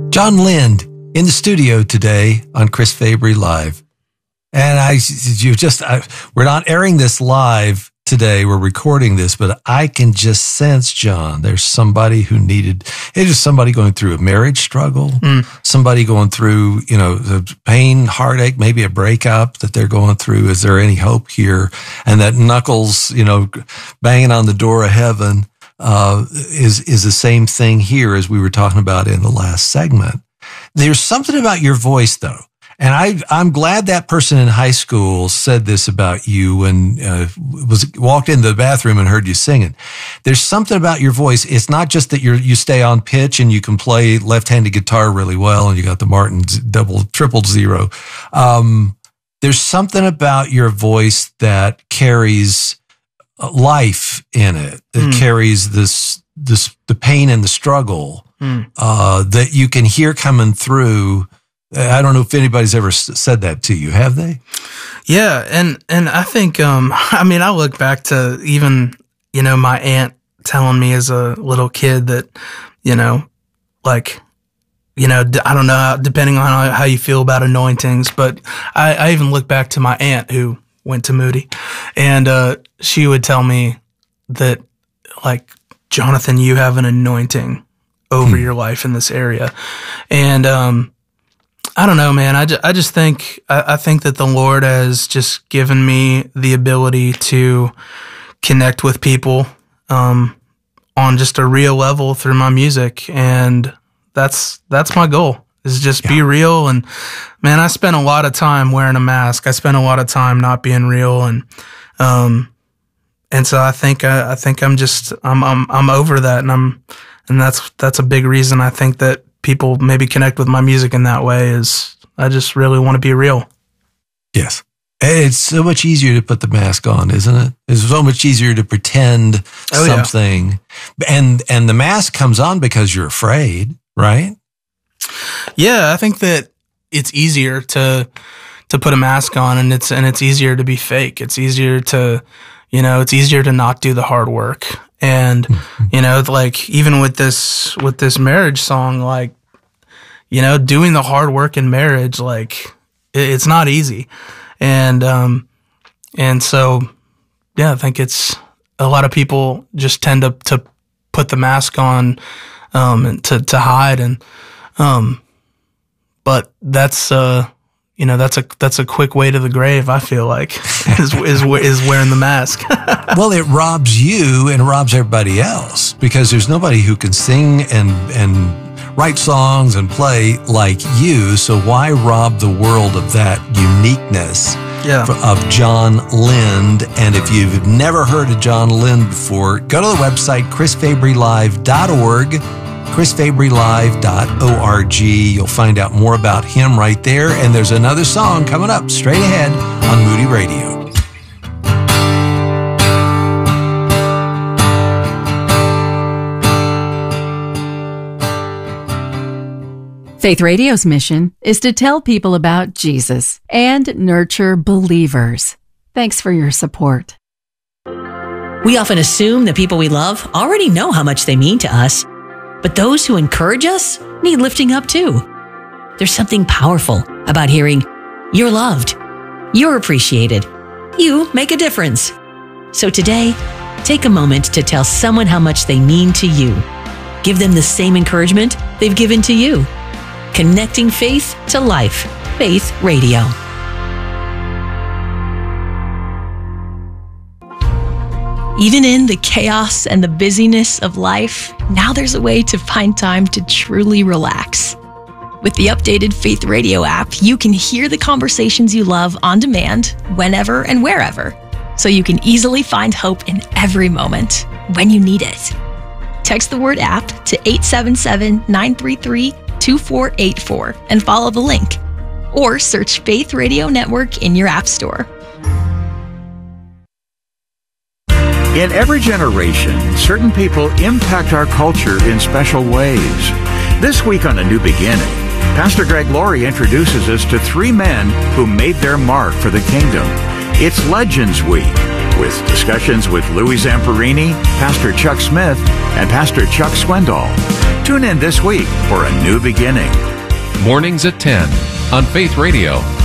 John Lind in the studio today on Chris Fabry Live. And we're not airing this live today. We're recording this, but I can just sense, John, there's somebody somebody going through a marriage struggle, somebody going through, the pain, heartache, maybe a breakup that they're going through. Is there any hope here? And that knuckles, banging on the door of heaven, is the same thing here as we were talking about in the last segment. There's something about your voice, though. And I'm glad that person in high school said this about you and walked into the bathroom and heard you singing. There's something about your voice. It's not just that you stay on pitch and you can play left-handed guitar really well and you got the Martin triple zero. There's something about your voice that carries life in it. It carries the pain and the struggle that you can hear coming through. I don't know if anybody's ever said that to you. Have they? Yeah. And I think, I look back to even, my aunt telling me as a little kid that, I don't know, depending on how you feel about anointings, but I even look back to my aunt who went to Moody, and she would tell me that, like, Jonathan, you have an anointing over your life in this area. And, I don't know, man. I just think, I think that the Lord has just given me the ability to connect with people, on just a real level through my music. And that's my goal, is just be real. And man, I spent a lot of time wearing a mask. I spent a lot of time not being real. And so I think I'm over that. And that's a big reason I think that people maybe connect with my music in that way, is I just really want to be real. Yes. It's so much easier to put the mask on, isn't it? It's so much easier to pretend something. Yeah. And the mask comes on because you're afraid, right? Yeah, I think that it's easier to put a mask on, and it's easier to be fake. It's easier to, it's easier to not do the hard work. And, like, even with this marriage song, like, doing the hard work in marriage, like, it's not easy. And so, yeah, I think it's a lot of people just tend to put the mask on, and to hide. And, but that's a quick way to the grave, I feel like, is wearing the mask. Well, it robs you and robs everybody else, because there's nobody who can sing and write songs and play like you. So why rob the world of that uniqueness of John Lind? And if you've never heard of John Lind before, go to the website, chrisfabrylive.org. chrisfabrylive.org. You'll find out more about him right there. And there's another song coming up straight ahead on Moody Radio. Faith Radio's mission is to tell people about Jesus and nurture believers. Thanks for your support. We often assume the people we love already know how much they mean to us. But those who encourage us need lifting up too. There's something powerful about hearing, "You're loved. You're appreciated. You make a difference." So today, take a moment to tell someone how much they mean to you. Give them the same encouragement they've given to you. Connecting faith to life. Faith Radio. Even in the chaos and the busyness of life, now there's a way to find time to truly relax. With the updated Faith Radio app, you can hear the conversations you love on demand, whenever and wherever, so you can easily find hope in every moment when you need it. Text the word app to 877-933-2484 and follow the link. Or search Faith Radio Network in your app store. In every generation, certain people impact our culture in special ways. This week on A New Beginning, Pastor Greg Laurie introduces us to three men who made their mark for the kingdom. It's Legends Week. with discussions with Louis Zamperini, Pastor Chuck Smith, and Pastor Chuck Swindoll. Tune in this week for A New Beginning. Mornings at 10 on Faith Radio